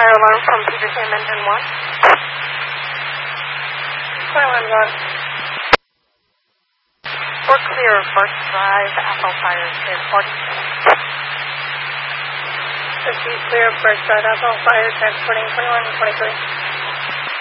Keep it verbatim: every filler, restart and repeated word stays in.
Fire alarm from Peter Sam Engine one. twenty-one one. We're clear of First Drive, Apple Fire, ten forty. fifty clear of First Drive, Apple Fire, transporting twenty-one twenty-three.